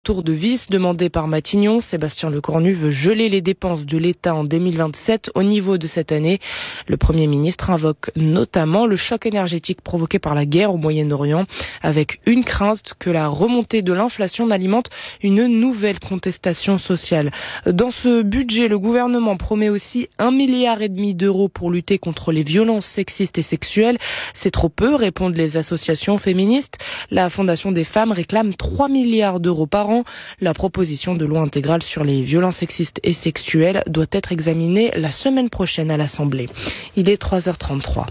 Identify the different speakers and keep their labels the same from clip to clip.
Speaker 1: Tour de vis demandé par Matignon, Sébastien Lecornu veut geler les dépenses de l'État en 2027 au niveau de cette année. Le Premier ministre invoque notamment le choc énergétique provoqué par la guerre au Moyen-Orient, avec une crainte que la remontée de l'inflation n'alimente une nouvelle contestation sociale. Dans ce budget, le gouvernement promet aussi 1,5 milliard d'euros pour lutter contre les violences sexistes et sexuelles. C'est trop peu, répondent les associations féministes. La Fondation des femmes réclame 3 milliards d'euros par an. La proposition de loi intégrale sur les violences sexistes et sexuelles doit être examinée la semaine prochaine à l'Assemblée. Il est 3h33.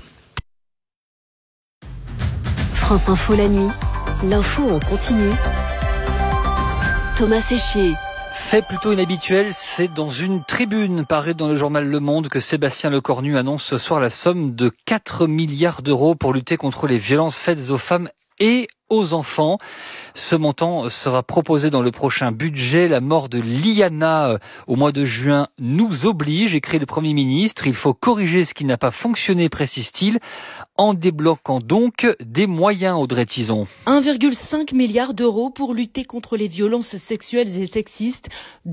Speaker 2: France Info la nuit, l'info en continu. Thomas Séchier.
Speaker 3: Fait plutôt inhabituel, c'est dans une tribune parue dans le journal Le Monde que Sébastien Lecornu annonce ce soir la somme de 4 milliards d'euros pour lutter contre les violences faites aux femmes et aux enfants. Ce montant sera proposé dans le prochain budget. La mort de Liana au mois de juin nous oblige, écrit le Premier ministre. Il faut corriger ce qui n'a pas fonctionné, précise-t-il, en débloquant donc des moyens, Audrey Tison.
Speaker 4: 1,5 milliard d'euros pour lutter contre les violences sexuelles et sexistes,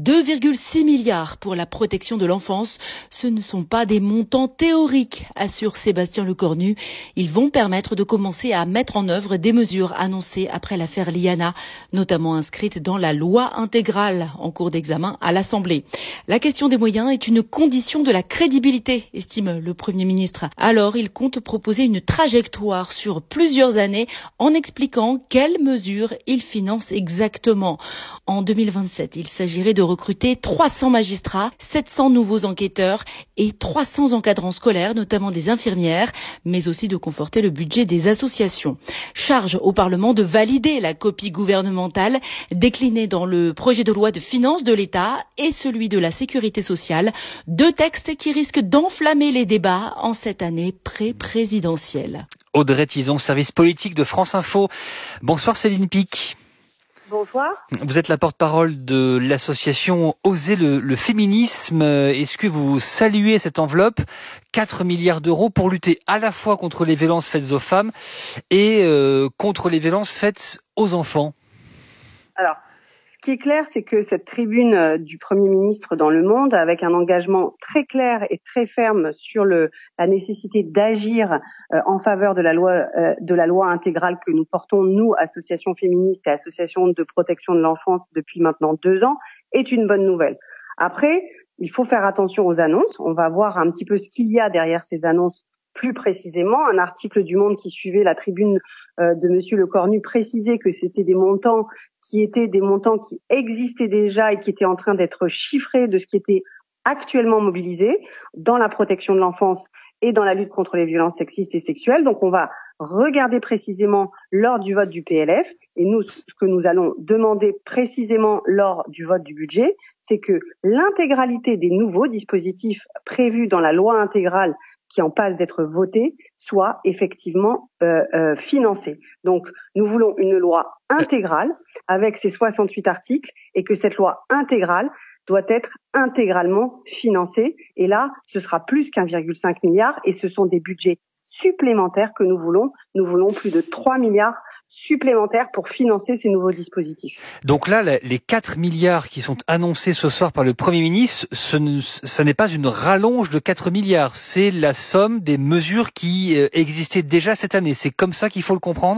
Speaker 4: 2,6 milliards pour la protection de l'enfance. Ce ne sont pas des montants théoriques, assure Sébastien Lecornu. Ils vont permettre de commencer à mettre en œuvre des mesures annoncée après l'affaire Liana, notamment inscrite dans la loi intégrale en cours d'examen à l'Assemblée. La question des moyens est une condition de la crédibilité, estime le Premier ministre. Alors, il compte proposer une trajectoire sur plusieurs années en expliquant quelles mesures il finance exactement. En 2027, il s'agirait de recruter 300 magistrats, 700 nouveaux enquêteurs et 300 encadrants scolaires, notamment des infirmières, mais aussi de conforter le budget des associations. Charge au Parlement de valider la copie gouvernementale déclinée dans le projet de loi de finances de l'État et celui de la sécurité sociale, deux textes qui risquent d'enflammer les débats en cette année pré-présidentielle.
Speaker 3: Audrey Tison, service politique de France Info. Bonsoir Céline Pic.
Speaker 5: Bonsoir.
Speaker 3: Vous êtes la porte-parole de l'association Oser le féminisme. Est-ce que vous saluez cette enveloppe, 4 milliards d'euros pour lutter à la fois contre les violences faites aux femmes et contre les violences faites aux enfants?
Speaker 5: Alors, ce qui est clair, c'est que cette tribune du Premier ministre dans Le Monde, avec un engagement très clair et très ferme sur la nécessité d'agir en faveur de la loi intégrale que nous portons, nous, associations féministes et associations de protection de l'enfance depuis maintenant 2 ans, est une bonne nouvelle. Après, il faut faire attention aux annonces. On va voir un petit peu ce qu'il y a derrière ces annonces plus précisément. Un article du Monde qui suivait la tribune de Monsieur Lecornu précisait que c'était des montants qui existaient déjà et qui étaient en train d'être chiffrés de ce qui était actuellement mobilisé dans la protection de l'enfance et dans la lutte contre les violences sexistes et sexuelles. Donc on va regarder précisément lors du vote du PLF, et nous, ce que nous allons demander précisément lors du vote du budget, c'est que l'intégralité des nouveaux dispositifs prévus dans la loi intégrale qui en passe d'être votée soit effectivement financée. Donc nous voulons une loi intégrale avec ses 68 articles, et que cette loi intégrale doit être intégralement financée. Et là, ce sera plus qu'1,5 milliard, et ce sont des budgets supplémentaires que nous voulons. Nous voulons plus de 3 milliards supplémentaires pour financer ces nouveaux dispositifs.
Speaker 3: Donc là, les 4 milliards qui sont annoncés ce soir par le Premier ministre, ce n'est pas une rallonge de 4 milliards, c'est la somme des mesures qui existaient déjà cette année. C'est comme ça qu'il faut le comprendre ?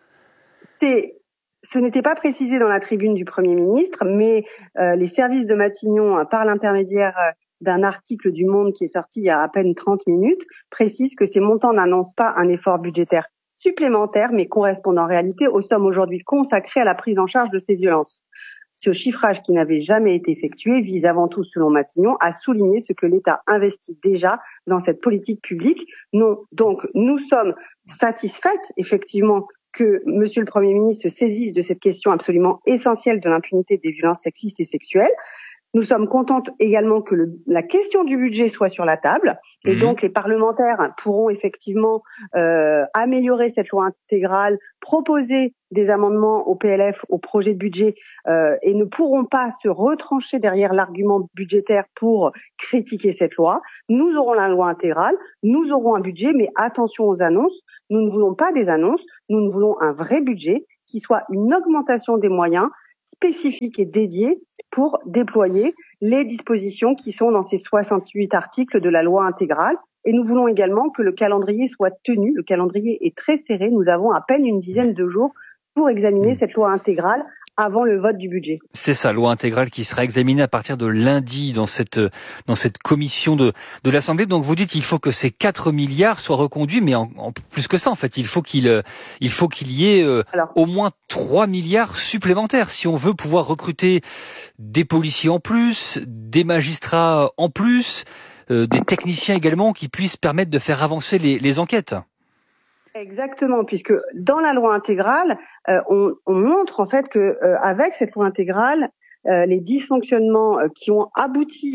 Speaker 5: Ce n'était pas précisé dans la tribune du Premier ministre, mais les services de Matignon, par l'intermédiaire d'un article du Monde qui est sorti il y a à peine 30 minutes, précisent que ces montants n'annoncent pas un effort budgétaire supplémentaire, mais correspondent en réalité aux sommes aujourd'hui consacrées à la prise en charge de ces violences. Ce chiffrage qui n'avait jamais été effectué vise avant tout, selon Matignon, à souligner ce que l'État investit déjà dans cette politique publique. Donc, nous sommes satisfaites, effectivement, que Monsieur le Premier ministre se saisisse de cette question absolument essentielle de l'impunité des violences sexistes et sexuelles. Nous sommes contentes également que la question du budget soit sur la table, et donc les parlementaires pourront effectivement améliorer cette loi intégrale, proposer des amendements au PLF, au projet de budget, et ne pourront pas se retrancher derrière l'argument budgétaire pour critiquer cette loi. Nous aurons la loi intégrale, nous aurons un budget, mais attention aux annonces. Nous ne voulons pas des annonces, nous voulons un vrai budget qui soit une augmentation des moyens spécifique et dédié pour déployer les dispositions qui sont dans ces 68 articles de la loi intégrale. Et nous voulons également que le calendrier soit tenu. Le calendrier est très serré. Nous avons à peine une dizaine de jours pour examiner cette loi intégrale avant le vote du budget.
Speaker 3: C'est ça, loi intégrale qui sera examinée à partir de lundi dans cette commission de l'Assemblée. Donc vous dites qu'il faut que ces 4 milliards soient reconduits, mais en plus que ça, en fait, il faut qu'il y ait au moins 3 milliards supplémentaires si on veut pouvoir recruter des policiers en plus, des magistrats en plus, des techniciens également qui puissent permettre de faire avancer les enquêtes.
Speaker 5: Exactement, puisque dans la loi intégrale, on montre en fait que avec cette loi intégrale, les dysfonctionnements qui ont abouti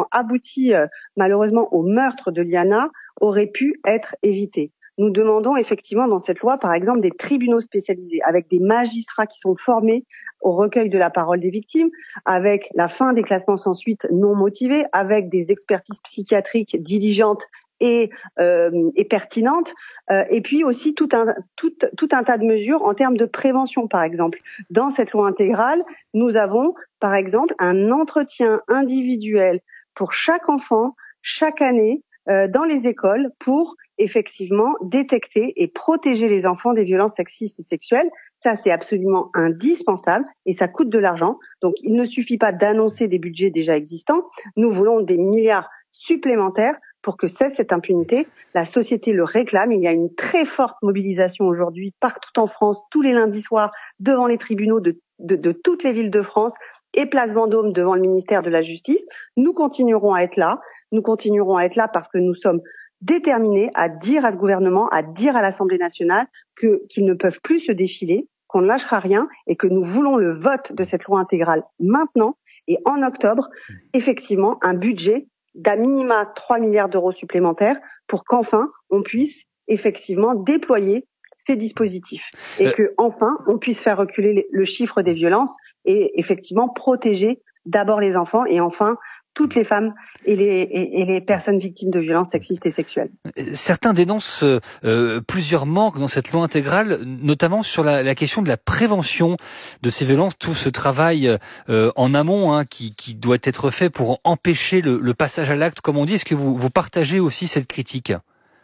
Speaker 5: malheureusement au meurtre de Liana auraient pu être évités. Nous demandons effectivement dans cette loi, par exemple, des tribunaux spécialisés avec des magistrats qui sont formés au recueil de la parole des victimes, avec la fin des classements sans suite non motivés, avec des expertises psychiatriques diligentes et pertinentes, et puis aussi tout un tas de mesures en termes de prévention, par exemple. Dans cette loi intégrale, nous avons, par exemple, un entretien individuel pour chaque enfant, chaque année, dans les écoles, pour effectivement détecter et protéger les enfants des violences sexistes et sexuelles. Ça, c'est absolument indispensable et ça coûte de l'argent. Donc, il ne suffit pas d'annoncer des budgets déjà existants. Nous voulons des milliards supplémentaires pour que cesse cette impunité. La société le réclame. Il y a une très forte mobilisation aujourd'hui partout en France, tous les lundis soirs, devant les tribunaux de toutes les villes de France et place Vendôme devant le ministère de la Justice. Nous continuerons à être là. Nous continuerons à être là parce que nous sommes déterminés à dire à ce gouvernement, à dire à l'Assemblée nationale qu'ils ne peuvent plus se défiler, qu'on ne lâchera rien et que nous voulons le vote de cette loi intégrale maintenant et en octobre, effectivement, un budget d'à minima 3 milliards d'euros supplémentaires pour qu'enfin on puisse effectivement déployer ces dispositifs et que enfin on puisse faire reculer le chiffre des violences et effectivement protéger d'abord les enfants et enfin toutes les femmes et les personnes victimes de violences sexistes et sexuelles.
Speaker 3: Certains dénoncent plusieurs manques dans cette loi intégrale, notamment sur la question de la prévention de ces violences, tout ce travail en amont qui doit être fait pour empêcher le passage à l'acte, comme on dit. Est-ce que vous partagez aussi cette critique ?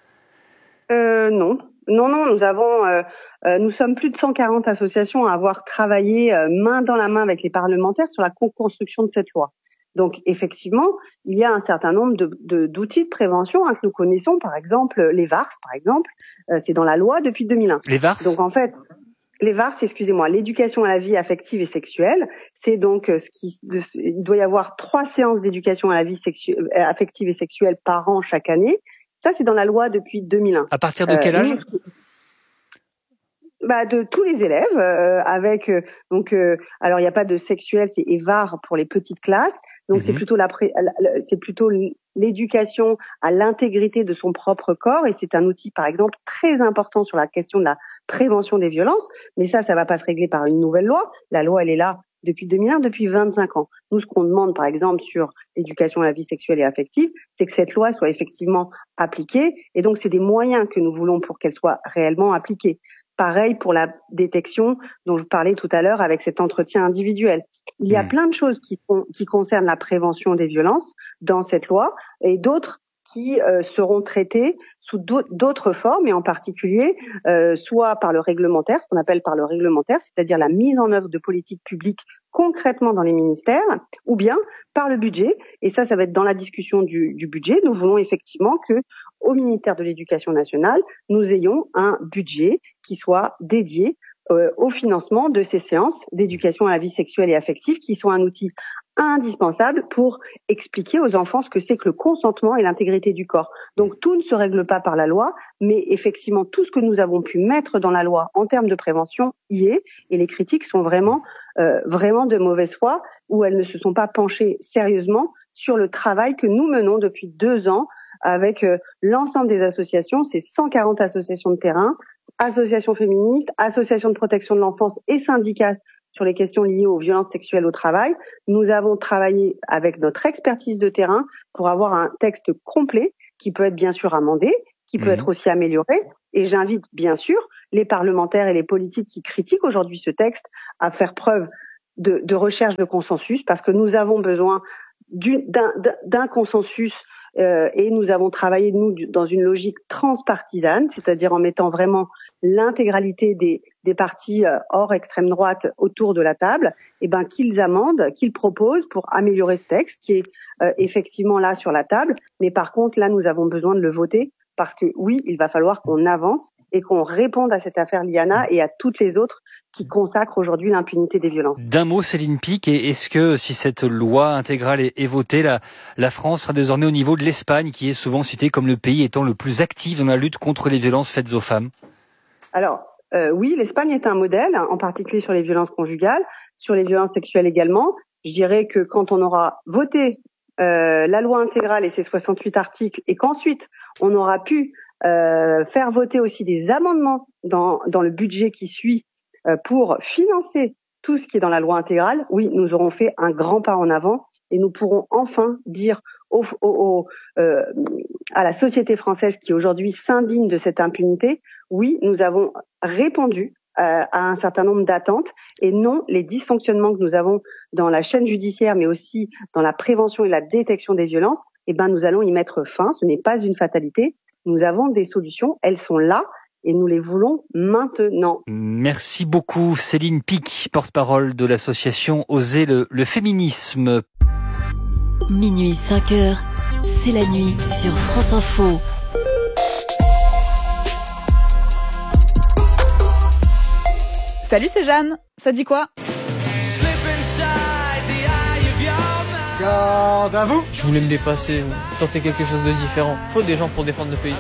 Speaker 5: Non, nous sommes plus de 140 associations à avoir travaillé main dans la main avec les parlementaires sur la co-construction de cette loi. Donc effectivement, il y a un certain nombre d'outils de prévention que nous connaissons, par exemple les VARS, par exemple, c'est dans la loi depuis 2001.
Speaker 3: Les VARS.
Speaker 5: Donc en fait, les VARS, l'éducation à la vie affective et sexuelle, c'est donc il doit y avoir 3 séances d'éducation à la vie affective et sexuelle par an chaque année. Ça, c'est dans la loi depuis 2001.
Speaker 3: À partir de quel âge ?
Speaker 5: De tous les élèves, alors il n'y a pas de sexuel, c'est EVAR pour les petites classes. Donc c'est plutôt l'éducation à l'intégrité de son propre corps et c'est un outil par exemple très important sur la question de la prévention des violences. Mais ça va pas se régler par une nouvelle loi. La loi, elle est là depuis 2001, depuis 25 ans. Nous, ce qu'on demande par exemple sur l'éducation à la vie sexuelle et affective, c'est que cette loi soit effectivement appliquée et donc c'est des moyens que nous voulons pour qu'elle soit réellement appliquée. Pareil pour la détection dont je parlais tout à l'heure avec cet entretien individuel. Il y a plein de choses qui concernent la prévention des violences dans cette loi et d'autres qui seront traitées sous d'autres formes et en particulier soit par le réglementaire, ce qu'on appelle par le réglementaire, c'est-à-dire la mise en œuvre de politiques publiques concrètement dans les ministères, ou bien par le budget. Et ça va être dans la discussion du budget. Nous voulons effectivement que au ministère de l'Éducation nationale, nous ayons un budget qui soit dédié au financement de ces séances d'éducation à la vie sexuelle et affective qui sont un outil indispensable pour expliquer aux enfants ce que c'est que le consentement et l'intégrité du corps. Donc tout ne se règle pas par la loi, mais effectivement tout ce que nous avons pu mettre dans la loi en termes de prévention y est, et les critiques sont vraiment de mauvaise foi, où elles ne se sont pas penchées sérieusement sur le travail que nous menons depuis 2 ans avec l'ensemble des associations, c'est 140 associations de terrain, associations féministes, associations de protection de l'enfance et syndicats sur les questions liées aux violences sexuelles au travail. Nous avons travaillé avec notre expertise de terrain pour avoir un texte complet qui peut être bien sûr amendé, qui peut être aussi amélioré. Et j'invite bien sûr les parlementaires et les politiques qui critiquent aujourd'hui ce texte à faire preuve de recherche de consensus, parce que nous avons besoin d'un consensus et nous avons travaillé, nous, dans une logique transpartisane, c'est-à-dire en mettant vraiment l'intégralité des partis hors extrême droite autour de la table, qu'ils amendent, qu'ils proposent pour améliorer ce texte qui est effectivement là sur la table. Mais par contre, là, nous avons besoin de le voter parce que oui, il va falloir qu'on avance et qu'on réponde à cette affaire Liana et à toutes les autres qui consacrent aujourd'hui l'impunité des violences.
Speaker 3: D'un mot, Céline Picq, et est-ce que si cette loi intégrale est votée, la France sera désormais au niveau de l'Espagne, qui est souvent citée comme le pays étant le plus actif dans la lutte contre les violences faites aux femmes?
Speaker 5: Alors, oui, l'Espagne est un modèle, en particulier sur les violences conjugales, sur les violences sexuelles également. Je dirais que quand on aura voté la loi intégrale et ses 68 articles, et qu'ensuite on aura pu faire voter aussi des amendements dans le budget qui suit pour financer tout ce qui est dans la loi intégrale, oui, nous aurons fait un grand pas en avant et nous pourrons enfin dire à la société française qui aujourd'hui s'indigne de cette impunité, oui, nous avons répondu à un certain nombre d'attentes et non, les dysfonctionnements que nous avons dans la chaîne judiciaire mais aussi dans la prévention et la détection des violences, nous allons y mettre fin, ce n'est pas une fatalité, nous avons des solutions, elles sont là. Et nous les voulons maintenant.
Speaker 3: Merci beaucoup Céline Picq, porte-parole de l'association Oser le féminisme.
Speaker 2: Minuit 5h, c'est la nuit sur France Info.
Speaker 6: Salut, c'est Jeanne. Ça dit quoi?
Speaker 7: Garde à vous.
Speaker 8: Je voulais me dépasser, tenter quelque chose de différent. Faut des gens pour défendre le pays.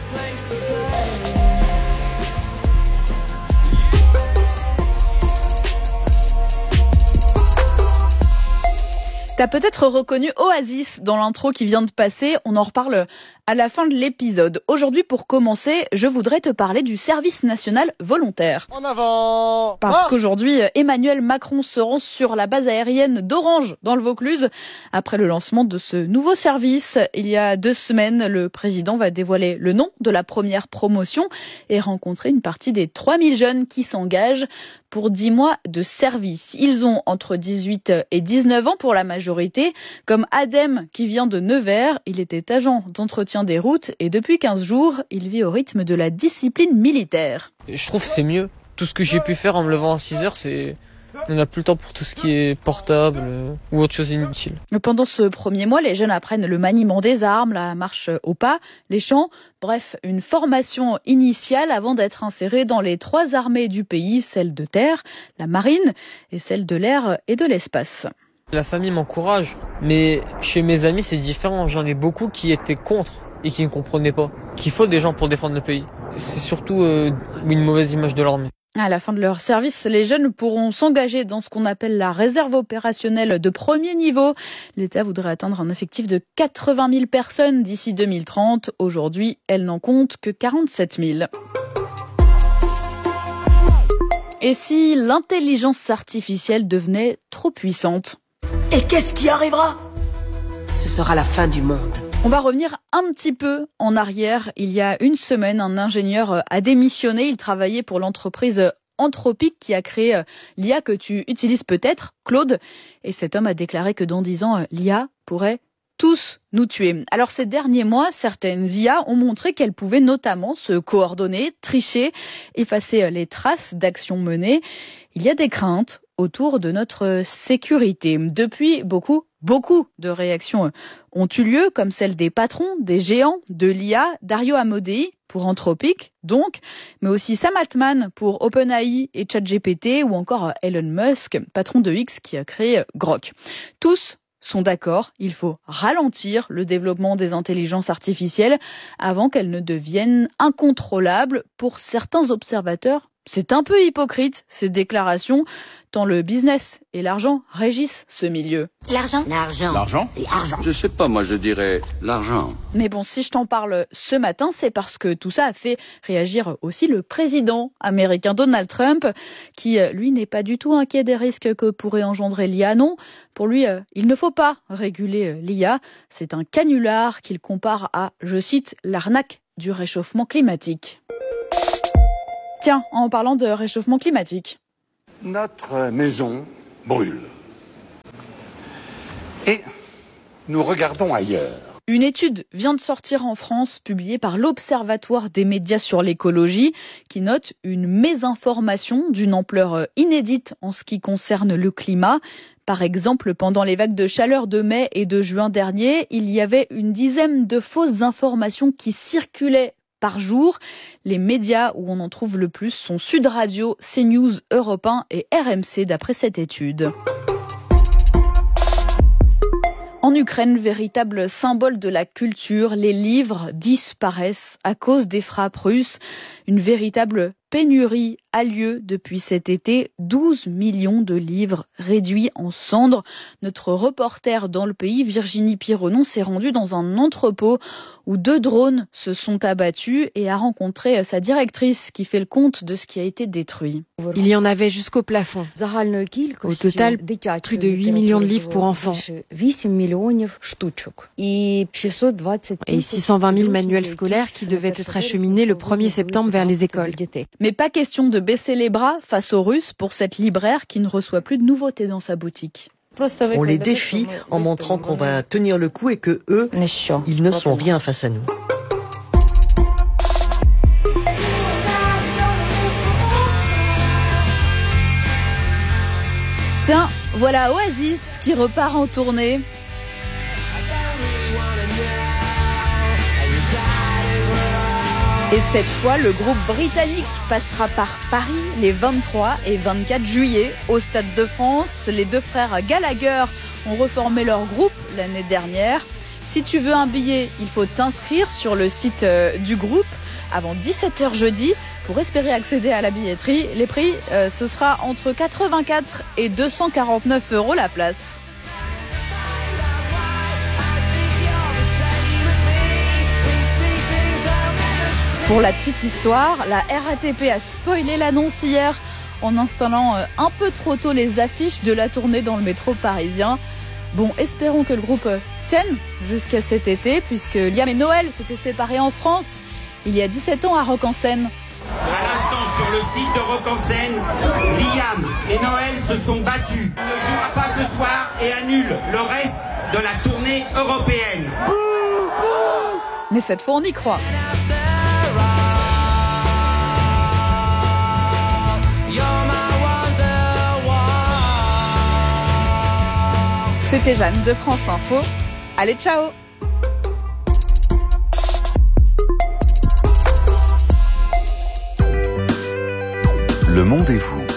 Speaker 6: T'as peut-être reconnu Oasis dans l'intro qui vient de passer, on en reparle à la fin de l'épisode. Aujourd'hui, pour commencer, je voudrais te parler du service national volontaire.
Speaker 7: En avant.
Speaker 6: Parce qu'aujourd'hui, Emmanuel Macron se rend sur la base aérienne d'Orange, dans le Vaucluse. Après le lancement de ce nouveau service, il y a 2 semaines, le président va dévoiler le nom de la première promotion et rencontrer une partie des 3000 jeunes qui s'engagent pour 10 mois de service. Ils ont entre 18 et 19 ans pour la majorité, comme Adem qui vient de Nevers. Il était agent d'entretien des routes et depuis 15 jours, il vit au rythme de la discipline militaire.
Speaker 8: Je trouve que c'est mieux. Tout ce que j'ai pu faire en me levant à 6h, on n'a plus le temps pour tout ce qui est portable ou autre chose inutile.
Speaker 6: Pendant ce premier mois, les jeunes apprennent le maniement des armes, la marche au pas, les chants, bref, une formation initiale avant d'être insérés dans les 3 armées du pays, celle de terre, la marine et celle de l'air et de l'espace.
Speaker 8: La famille m'encourage, mais chez mes amis c'est différent. J'en ai beaucoup qui étaient contre et qui ne comprenaient pas qu'il faut des gens pour défendre le pays. C'est surtout une mauvaise image de l'armée.
Speaker 6: À la fin de leur service, les jeunes pourront s'engager dans ce qu'on appelle la réserve opérationnelle de premier niveau. L'État voudrait atteindre un effectif de 80 000 personnes d'ici 2030. Aujourd'hui, elle n'en compte que 47 000. Et si l'intelligence artificielle devenait trop puissante ?
Speaker 9: Et qu'est-ce qui arrivera ? Ce sera la fin du monde.
Speaker 6: On va revenir un petit peu en arrière. Il y a 1 semaine, un ingénieur a démissionné. Il travaillait pour l'entreprise Anthropic qui a créé l'IA que tu utilises peut-être, Claude. Et cet homme a déclaré que dans 10 ans, l'IA pourrait tous nous tuer. Alors ces derniers mois, certaines IA ont montré qu'elles pouvaient notamment se coordonner, tricher, effacer les traces d'actions menées. Il y a des craintes autour de notre sécurité. Depuis, beaucoup de réactions ont eu lieu, comme celle des patrons, des géants de l'IA, Dario Amodei pour Anthropic, donc, mais aussi Sam Altman pour OpenAI et ChatGPT, ou encore Elon Musk, patron de X qui a créé Grok. Tous sont d'accord, il faut ralentir le développement des intelligences artificielles avant qu'elles ne deviennent incontrôlables. Pour certains observateurs, c'est un peu hypocrite, ces déclarations, tant le business et l'argent régissent ce milieu.
Speaker 9: L'argent ?
Speaker 10: Je sais pas, moi je dirais l'argent.
Speaker 6: Mais bon, si je t'en parle ce matin, c'est parce que tout ça a fait réagir aussi le président américain Donald Trump, qui, lui, n'est pas du tout inquiet des risques que pourrait engendrer l'IA. Non, pour lui, il ne faut pas réguler l'IA. C'est un canular qu'il compare à, je cite, l'arnaque du réchauffement climatique. Tiens, en parlant de réchauffement climatique.
Speaker 10: Notre maison brûle. Et nous regardons ailleurs.
Speaker 6: Une étude vient de sortir en France, publiée par l'Observatoire des médias sur l'écologie, qui note une mésinformation d'une ampleur inédite en ce qui concerne le climat. Par exemple, pendant les vagues de chaleur de mai et de juin dernier, il y avait une dizaine de fausses informations qui circulaient par jour. Les médias où on en trouve le plus sont Sud Radio, CNews, Europe 1 et RMC d'après cette étude. En Ukraine, véritable symbole de la culture, les livres disparaissent à cause des frappes russes. Une véritable pénurie a lieu depuis cet été. 12 millions de livres réduits en cendres. Notre reporter dans le pays, Virginie Pironon, s'est rendue dans un entrepôt où 2 drones se sont abattus et a rencontré sa directrice qui fait le compte de ce qui a été détruit.
Speaker 7: Il y en avait jusqu'au plafond. Au total, plus de 8 millions de livres pour enfants. Et 620 000 manuels scolaires qui devaient être acheminés le 1er septembre vers les écoles.
Speaker 6: Mais pas question de baisser les bras face aux Russes pour cette libraire qui ne reçoit plus de nouveautés dans sa boutique.
Speaker 11: On les défie en montrant qu'on va tenir le coup et que eux, ils ne sont rien face à nous.
Speaker 6: Tiens, voilà Oasis qui repart en tournée. Et cette fois, le groupe britannique passera par Paris les 23 et 24 juillet au Stade de France. Les 2 frères Gallagher ont reformé leur groupe l'année dernière. Si tu veux un billet, il faut t'inscrire sur le site du groupe avant 17h jeudi pour espérer accéder à la billetterie. Les prix, ce sera entre 84 et 249 € la place. Pour la petite histoire, la RATP a spoilé l'annonce hier en installant un peu trop tôt les affiches de la tournée dans le métro parisien. Bon, espérons que le groupe tienne jusqu'à cet été, puisque Liam et Noël s'étaient séparés en France il y a 17 ans à Rock en Seine.
Speaker 12: À l'instant, sur le site de Rock en Seine, Liam et Noël se sont battus. Il ne jouera pas ce soir et annule le reste de la tournée européenne.
Speaker 6: Mais cette fois, on y croit. C'était Jeanne de France Info. Allez, ciao!
Speaker 13: Le monde et vous.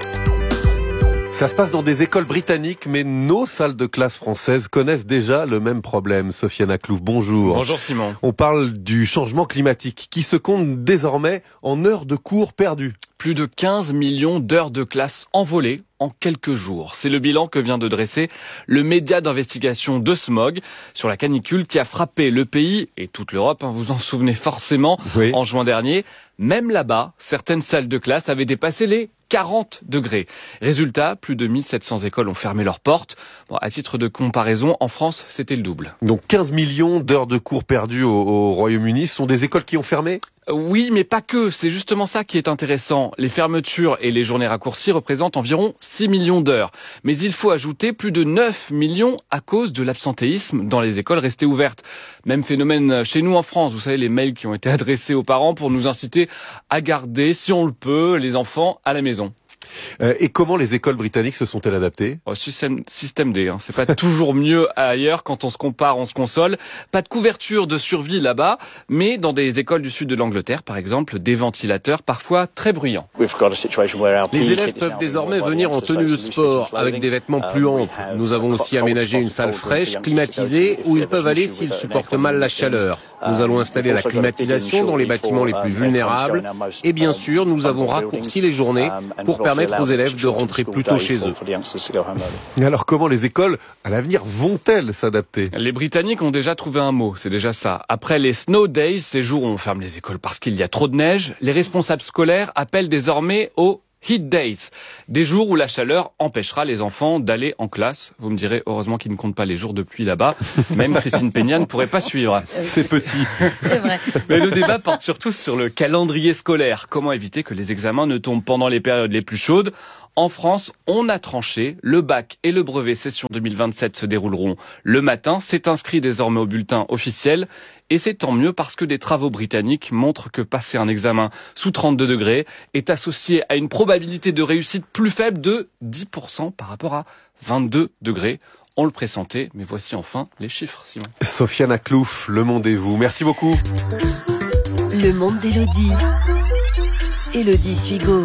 Speaker 13: Ça se passe dans des écoles britanniques, mais nos salles de classe françaises connaissent déjà le même problème. Sofiane Aklouf, bonjour.
Speaker 14: Bonjour Simon.
Speaker 13: On parle du changement climatique qui se compte désormais en heures de cours perdues.
Speaker 14: Plus de 15 millions d'heures de classe envolées en quelques jours. C'est le bilan que vient de dresser le média d'investigation de Smog sur la canicule qui a frappé le pays et toute l'Europe, vous en souvenez forcément, oui. En juin dernier. Même là-bas, certaines salles de classe avaient dépassé les 40 degrés. Résultat, plus de 1700 écoles ont fermé leurs portes. Bon, à titre de comparaison, en France, c'était le double.
Speaker 13: Donc 15 millions d'heures de cours perdues au Royaume-Uni, ce sont des écoles qui ont fermé ?
Speaker 14: Oui, mais pas que. C'est justement ça qui est intéressant. Les fermetures et les journées raccourcies représentent environ 6 millions d'heures. Mais il faut ajouter plus de 9 millions à cause de l'absentéisme dans les écoles restées ouvertes. Même phénomène chez nous en France. Vous savez, les mails qui ont été adressés aux parents pour nous inciter à garder, si on le peut, les enfants à la maison.
Speaker 13: Et comment les écoles britanniques se sont-elles adaptées ?
Speaker 14: Système D, c'est pas toujours mieux ailleurs quand on se compare, on se console. Pas de couverture de survie là-bas, mais dans des écoles du sud de l'Angleterre, par exemple, des ventilateurs parfois très bruyants.
Speaker 15: Les élèves peuvent désormais venir en tenue de sport, avec des vêtements plus amples. Nous avons aussi aménagé une salle fraîche, climatisée, où ils peuvent aller s'ils supportent mal la chaleur. Nous allons installer la climatisation dans les bâtiments les plus vulnérables. Et bien sûr, nous avons raccourci les journées pour permettre aux élèves de rentrer plus tôt chez eux.
Speaker 13: Alors comment les écoles, à l'avenir, vont-elles s'adapter ?
Speaker 14: Les Britanniques ont déjà trouvé un mot, c'est déjà ça. Après les snow days, ces jours où on ferme les écoles parce qu'il y a trop de neige, les responsables scolaires appellent désormais aux heat days, des jours où la chaleur empêchera les enfants d'aller en classe. Vous me direz, heureusement qu'ils ne comptent pas les jours de pluie là-bas. Même Christine Peña ne pourrait pas suivre.
Speaker 13: C'est petit.
Speaker 6: C'est vrai.
Speaker 14: Mais le débat porte surtout sur le calendrier scolaire. Comment éviter que les examens ne tombent pendant les périodes les plus chaudes ? En France, on a tranché. Le bac et le brevet session 2027 se dérouleront le matin. C'est inscrit désormais au bulletin officiel. Et c'est tant mieux parce que des travaux britanniques montrent que passer un examen sous 32 degrés est associé à une probabilité de réussite plus faible de 10% par rapport à 22 degrés. On le pressentait, mais voici enfin les chiffres, Simon.
Speaker 13: Sofiane Aklouf, Le Monde et vous. Merci beaucoup.
Speaker 2: Le monde d'Élodie. Élodie Suigo.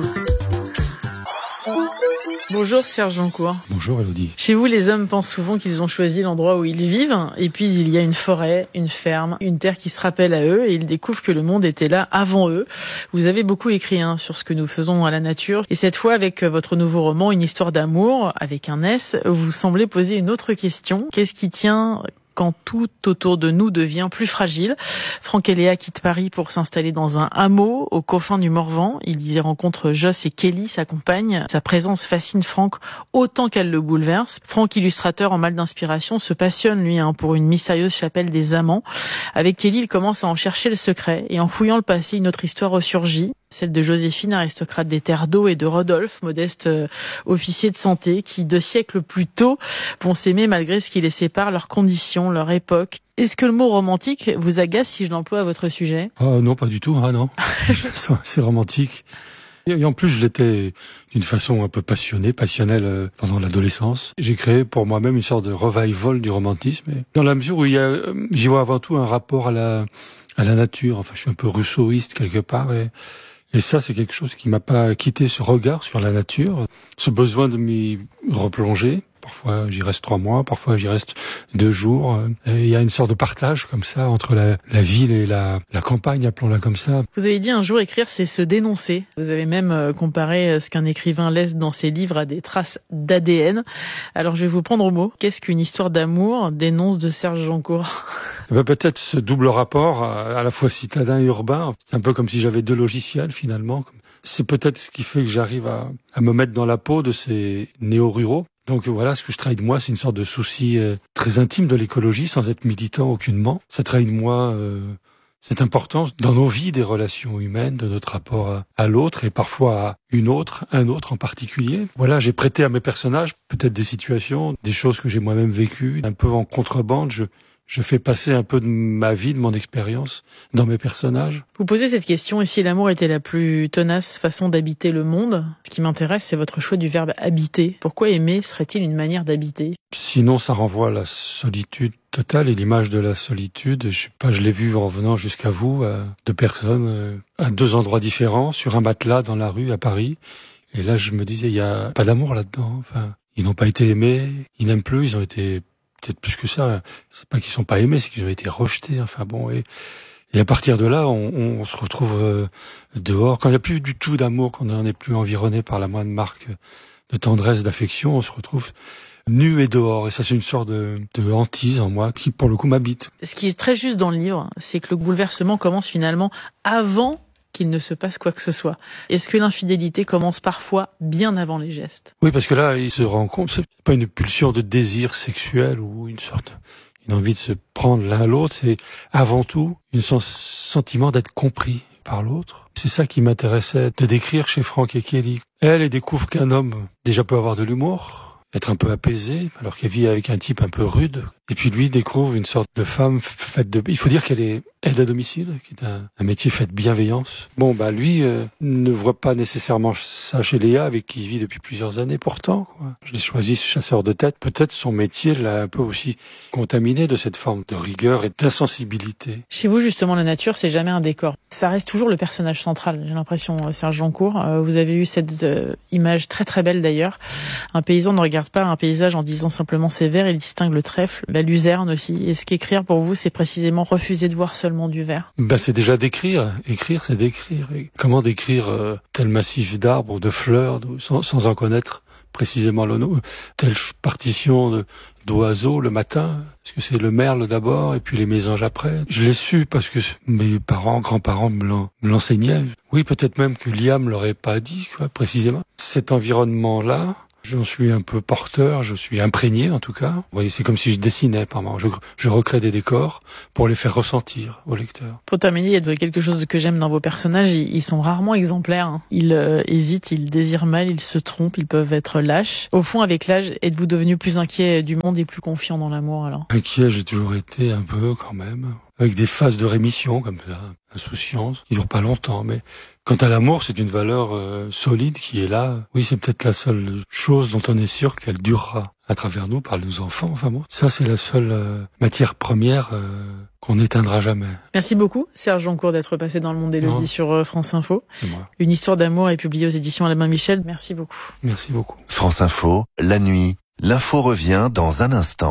Speaker 16: Bonjour Serge Jancourt.
Speaker 17: Bonjour Élodie.
Speaker 16: Chez vous, les hommes pensent souvent qu'ils ont choisi l'endroit où ils vivent, et puis il y a une forêt, une ferme, une terre qui se rappelle à eux, et ils découvrent que le monde était là avant eux. Vous avez beaucoup écrit sur ce que nous faisons à la nature, et cette fois avec votre nouveau roman, Une histoire d'amour, avec un S, vous semblez poser une autre question. Qu'est-ce qui tient quand tout autour de nous devient plus fragile? Franck et Léa quittent Paris pour s'installer dans un hameau aux confins du Morvan. Ils y rencontrent Joss et Kelly, sa compagne. Sa présence fascine Franck autant qu'elle le bouleverse. Franck, illustrateur en mal d'inspiration, se passionne lui pour une mystérieuse chapelle des amants. Avec Kelly, il commence à en chercher le secret, et en fouillant le passé, une autre histoire ressurgit. Celle de Joséphine, aristocrate des terres d'eau, et de Rodolphe, modeste officier de santé, qui 2 siècles plus tôt vont s'aimer malgré ce qui les sépare, leurs conditions, leur époque. Est-ce que le mot romantique vous agace si je l'emploie à votre sujet?
Speaker 17: Non, pas du tout, non. C'est romantique. Et en plus, je l'étais d'une façon un peu passionnelle pendant l'adolescence. J'ai créé pour moi-même une sorte de revival du romantisme, dans la mesure où j'y vois avant tout un rapport à la nature. Enfin, je suis un peu rousseauiste quelque part, et ça, c'est quelque chose qui m'a pas quitté, ce regard sur la nature, ce besoin de m'y replonger. Parfois, j'y reste 3 mois, parfois j'y reste 2 jours. Il y a une sorte de partage comme ça entre la ville et la campagne, appelons-la comme ça.
Speaker 16: Vous avez dit un jour, écrire, c'est se dénoncer. Vous avez même comparé ce qu'un écrivain laisse dans ses livres à des traces d'ADN. Alors, je vais vous prendre au mot. Qu'est-ce qu'une histoire d'amour dénonce de Serge Jancourt?
Speaker 17: Peut-être ce double rapport, à la fois citadin et urbain. C'est un peu comme si j'avais 2 logiciels, finalement. C'est peut-être ce qui fait que j'arrive à me mettre dans la peau de ces néo-ruraux. Donc voilà, ce que je trahis de moi, c'est une sorte de souci très intime de l'écologie, sans être militant aucunement. Ça trahit de moi cette importance dans nos vies des relations humaines, de notre rapport à l'autre, et parfois à un autre en particulier. Voilà, j'ai prêté à mes personnages peut-être des situations, des choses que j'ai moi-même vécues, un peu en contrebande. Je fais passer un peu de ma vie, de mon expérience dans mes personnages.
Speaker 16: Vous posez cette question, et si l'amour était la plus tenace façon d'habiter le monde? Ce qui m'intéresse, c'est votre choix du verbe habiter. Pourquoi aimer serait-il une manière d'habiter?
Speaker 17: Sinon, ça renvoie à la solitude totale, et l'image de la solitude, je l'ai vu en venant jusqu'à vous, 2 personnes, à 2 endroits différents, sur un matelas dans la rue à Paris. Et là, je me disais, il y a pas d'amour là-dedans. Enfin, ils n'ont pas été aimés, ils n'aiment plus, ils ont été peut-être plus que ça. C'est pas qu'ils sont pas aimés, c'est qu'ils ont été rejetés. Enfin bon, et à partir de là, on se retrouve dehors. Quand il n'y a plus du tout d'amour, quand on n'est plus environné par la moindre marque de tendresse, d'affection, on se retrouve nu et dehors. Et ça, c'est une sorte de hantise en moi qui, pour le coup, m'habite.
Speaker 16: Ce qui est très juste dans le livre, c'est que le bouleversement commence finalement avant qu'il ne se passe quoi que ce soit. Est-ce que l'infidélité commence parfois bien avant les gestes?
Speaker 17: Oui, parce que là, il se rend compte, c'est pas une pulsion de désir sexuel ou une envie de se prendre l'un à l'autre, c'est avant tout un sentiment d'être compris par l'autre. C'est ça qui m'intéressait de décrire chez Franck et Kelly. Elle découvre qu'un homme déjà peut avoir de l'humour, être un peu apaisé, alors qu'elle vit avec un type un peu rude. Et puis lui découvre une sorte de femme faite de... Il faut dire qu'elle est aide à domicile, qui est un métier fait de bienveillance. Bon, lui ne voit pas nécessairement ça chez Léa, avec qui il vit depuis plusieurs années pourtant, quoi. Je l'ai choisi, ce chasseur de tête. Peut-être son métier l'a un peu aussi contaminé de cette forme de rigueur et d'insensibilité.
Speaker 16: Chez vous, justement, la nature, c'est jamais un décor. Ça reste toujours le personnage central, j'ai l'impression, Serge Jancourt. Vous avez eu cette image très très belle d'ailleurs. Un paysan ne regarde pas un paysage en disant simplement c'est vert, il distingue le trèfle, la luzerne aussi. Est-ce qu'écrire pour vous, c'est précisément refuser de voir seulement du vert?
Speaker 17: C'est déjà d'écrire. Écrire, c'est d'écrire. Et comment décrire tel massif d'arbres ou de fleurs sans en connaître précisément le nom? Telle partition d'oiseaux le matin. Est-ce que c'est le merle d'abord et puis les mésanges après? Je l'ai su parce que mes grands-parents me l'enseignaient. Oui, peut-être même que Liam l'aurait pas dit, précisément. Cet environnement-là J'en suis un peu porteur, je suis imprégné en tout cas. Vous voyez, c'est comme si je dessinais par moment. Je recrée des décors pour les faire ressentir au lecteur.
Speaker 16: Pour terminer, il y a quelque chose que j'aime dans vos personnages, ils sont rarement exemplaires. Ils hésitent, ils désirent mal, ils se trompent, ils peuvent être lâches. Au fond, avec l'âge, êtes-vous devenu plus inquiet du monde et plus confiant dans l'amour alors?
Speaker 17: Inquiet, j'ai toujours été un peu quand même. Avec des phases de rémission comme ça, insouciance, qui durent pas longtemps, mais quant à l'amour, c'est une valeur solide qui est là. Oui, c'est peut-être la seule chose dont on est sûr qu'elle durera à travers nous, par nos enfants. Enfin bon, ça c'est la seule matière première qu'on n'éteindra jamais.
Speaker 16: Merci beaucoup, Serge Joncourt, d'être passé dans Le Monde d'Élodie sur France Info.
Speaker 17: C'est moi.
Speaker 16: Une histoire d'amour est publiée aux éditions Albin Michel. Merci beaucoup.
Speaker 17: Merci beaucoup.
Speaker 18: France Info, la nuit, l'info revient dans un instant.